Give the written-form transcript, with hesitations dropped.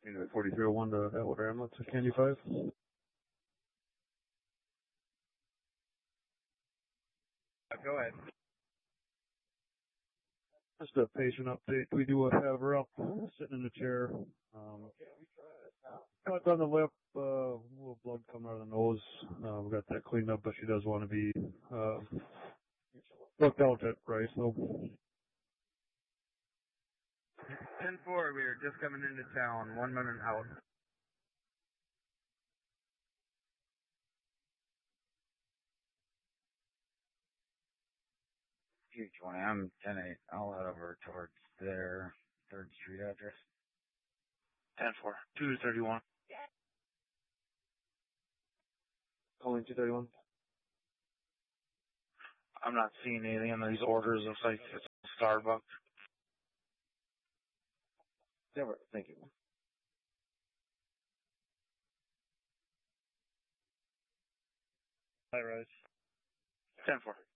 Unit 4301 to Atwater Hamlets, Candy 5. Go ahead. Just a patient update. We do have her up, sitting in a chair. Cut on the lip, a little blood coming out of the nose. We got that cleaned up, but she does want to be looked out at, right? So 10-4, we are just coming into town. 1 minute out. Q20, I'm 10-8. I'll head over towards their 3rd Street address. 10-4, 231. calling 231. I'm not seeing anything in these orders. Looks like it's Starbucks. Yeah, thank you. Hi, Rose. 10-4.